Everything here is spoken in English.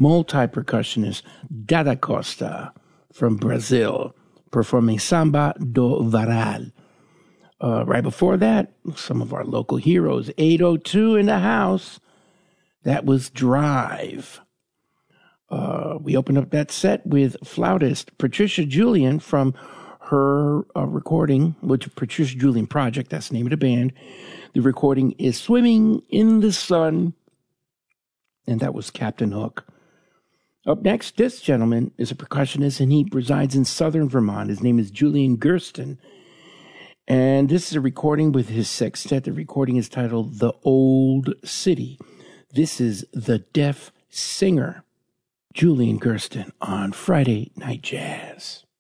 multi-percussionist Dada Costa from Brazil, performing Samba do Varal. Right before that, some of our local heroes, 802 in the house. That was Drive. We opened up that set with flautist Patricia Julian from her recording, which Patricia Julian Project, that's the name of the band. The recording is Swimming in the Sun, and that was Captain Hook. Up next, this gentleman is a percussionist, and he resides in southern Vermont. His name is Julian Gersten, and this is a recording with his sextet. The recording is titled The Old City. This is The Deaf Singer, Julian Gersten on Friday Night Jazz.